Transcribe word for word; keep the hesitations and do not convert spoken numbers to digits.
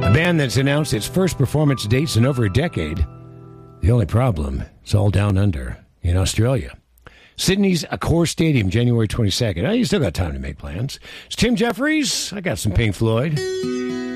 A band that's announced its first performance dates in over a decade. The only problem, it's all down under in Australia. Sydney's Accor Stadium, January twenty-second. Oh, you still got time to make plans. It's Tim Jeffries. I got some Pink Floyd.